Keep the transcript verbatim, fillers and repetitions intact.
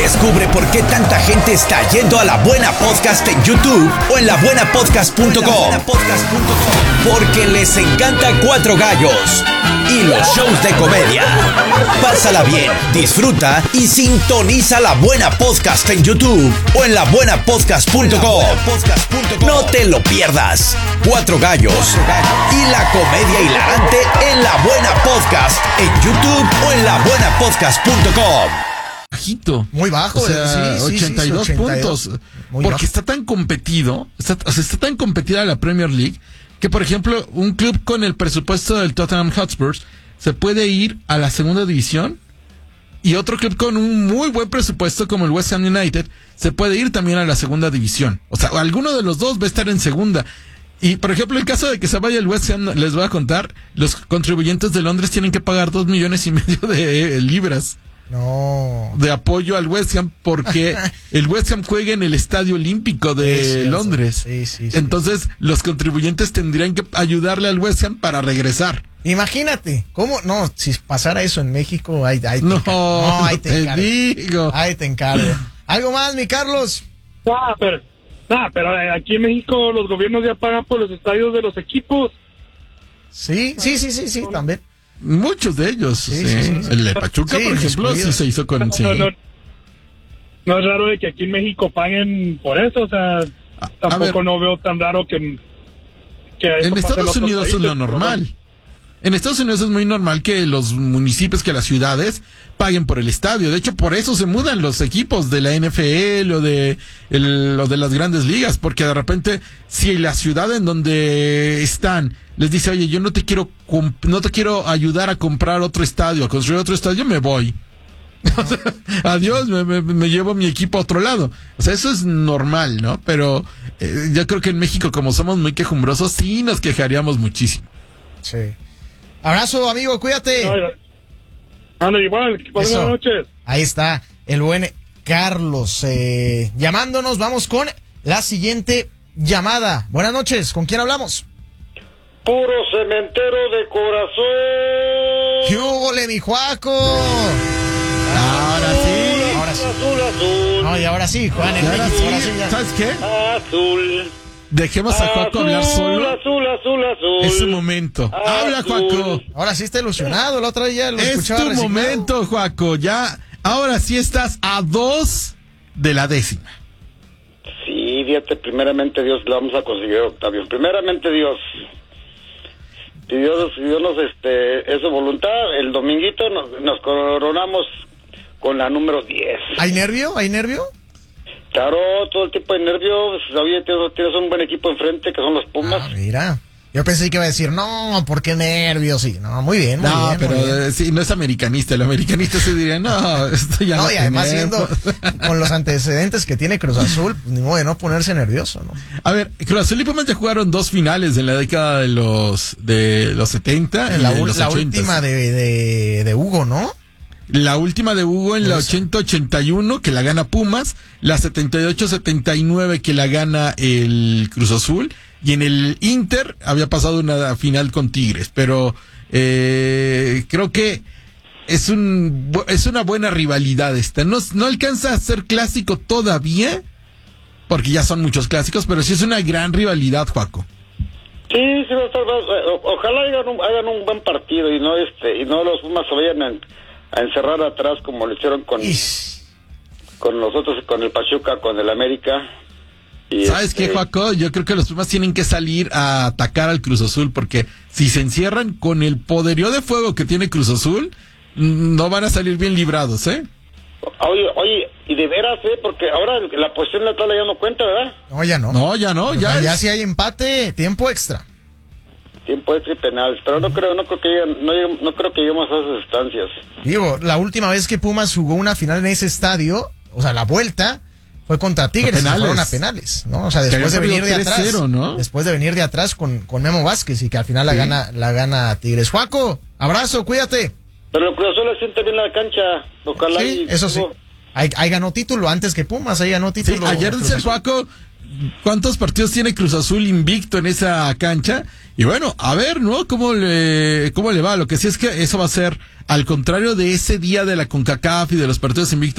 Descubre por qué tanta gente está yendo a La Buena Podcast en YouTube o en la buena podcast punto com. Porque les encanta Cuatro Gallos y los shows de comedia. Pásala bien, disfruta y sintoniza La Buena Podcast en YouTube o en la buena podcast punto com. No te lo pierdas. Cuatro Gallos y la comedia hilarante en La Buena Podcast en YouTube o en la buena podcast punto com. Bajito. Muy bajo, o sea, sí, sí, ochenta y dos sí, puntos. Muy porque bajo. está tan competido, está, o sea, está tan competida la Premier League que, por ejemplo, un club con el presupuesto del Tottenham Hotspur se puede ir a la segunda división y otro club con un muy buen presupuesto como el West Ham United se puede ir también a la segunda división. O sea, alguno de los dos va a estar en segunda. Y, por ejemplo, en caso de que se vaya el West Ham, les voy a contar, los contribuyentes de Londres tienen que pagar dos millones y medio de eh, libras. No. De apoyo al West Ham porque el West Ham juega en el Estadio Olímpico de Sí, Londres. sí, sí, sí. Entonces, los contribuyentes tendrían que ayudarle al West Ham para regresar. Imagínate, ¿cómo? No, si pasara eso en México, ahí, ahí te No, encargo. No, ahí te, te encargo. digo. Ahí te encargo. ¿Algo más, mi Carlos? Ah, pero, nah, pero aquí en México los gobiernos ya pagan por los estadios de los equipos. Sí, sí, sí, sí, sí, también. Muchos de ellos. Sí, Sí, sí, sí, sí. El de Pachuca, Sí, por ejemplo, sí excluidos. se hizo con... Sí. No, no, no es raro de que aquí en México paguen por eso, o sea, A- a tampoco ver. no veo tan raro que... que eso En pase Estados otros Unidos es países, lo normal. En Estados Unidos es muy normal que los municipios, que las ciudades paguen por el estadio. De hecho, por eso se mudan los equipos de la N F L o de, el, o de las grandes ligas. Porque de repente, si la ciudad en donde están les dice, oye, yo no te quiero comp- no te quiero ayudar a comprar otro estadio, a construir otro estadio, me voy. O sea, adiós, me, me, me llevo mi equipo a otro lado. O sea, eso es normal, ¿no? Pero eh, yo creo que en México, como somos muy quejumbrosos, sí nos quejaríamos muchísimo. Sí. Abrazo, amigo, cuídate. Anda, igual, que pasen Eso. buenas noches. Ahí está el buen Carlos eh, llamándonos. Vamos con la siguiente llamada. Buenas noches, ¿con quién hablamos? Puro cementero de corazón. ¿Qué hubo, mi Juaco? Ahora sí. Ahora sí. Azul, azul. No, y ahora sí, Juan. Y el ahora México, sí, ahora sí ya. ¿sabes qué? Azul. Dejemos a Juaco hablar solo. Azul, azul, azul. Es su momento. Habla, Azul. Juaco. Ahora sí está ilusionado. La otra vez ya lo Es escuchaba tu resignado. momento, Juaco. Ya, ahora sí estás a dos de la décima. Sí, fíjate, primeramente Dios, lo vamos a conseguir, Octavio. Primeramente Dios. Si Dios, si Dios nos, este, es su voluntad, el dominguito nos, nos coronamos con la número diez. ¿Hay nervio? ¿Hay nervio? Claro, todo el tipo de nervios. Oye, tienes, tienes un buen equipo enfrente, que son los Pumas. Ah, mira. Yo pensé que iba a decir, no, ¿por qué nervios? Sí, no, muy bien, muy No, bien. pero muy bien. eh, sí, no es americanista. El americanista se diría, no, esto ya no, No, y además tenemos. siendo con los antecedentes que tiene Cruz Azul, pues, ni modo de no ponerse nervioso, ¿no? A ver, Cruz Azul y Pumas ya jugaron dos finales en la década de los de los setenta y La, de ul- los la ochenta. última de, de, de Hugo, ¿no? La última de Hugo en la Eso. ochenta ochenta y uno, que la gana Pumas, la setenta y ocho setenta y nueve, que la gana el Cruz Azul, y en el Inter había pasado una final con Tigres, pero eh, creo que es un bu- es una buena rivalidad esta. No, no alcanza a ser clásico todavía, porque ya son muchos clásicos, pero sí es una gran rivalidad, Juaco. Sí, sí, va a estar- va- o- ojalá hagan un, hagan un buen partido y no este y no los Pumas se vayan a, a encerrar atrás como lo hicieron con, Ish. con nosotros, con el Pachuca, con el América. Y ¿Sabes este, qué, Juaco? Yo creo que los Pumas tienen que salir a atacar al Cruz Azul, porque si se encierran con el poderío de fuego que tiene Cruz Azul, mm, no van a salir bien librados, ¿eh? Oye, oye, y de veras, ¿eh? Porque ahora la posición de la tabla ya no cuenta, ¿verdad? No, ya no. No, ya no, Pero ya. ya es- si hay empate, tiempo extra. Tiempo extra y penales, pero no creo, no creo que lleguen- no, lleguen- no creo que lleguemos a esas estancias. Digo, la última vez que Pumas jugó una final en ese estadio, o sea, la vuelta, fue contra Tigres, A y penales. fueron a penales, ¿no? O sea, después Que de había venir de perdido atrás, tres cero, ¿no? después de venir de atrás con, con Memo Vázquez y que al final la Sí. gana, la gana Tigres. Juaco, abrazo, cuídate. Pero el Cruz Azul le siente bien la cancha, ojalá Sí, y- eso sí. Ahí, ahí ganó título antes que Pumas, ahí ganó Sí, título. ayer Cruz dice el Azul. Juaco cuántos partidos tiene Cruz Azul invicto en esa cancha. Y bueno, a ver, ¿no? ¿Cómo le, cómo le va? Lo que sí es que eso va a ser al contrario de ese día de la CONCACAF y de los partidos invictos.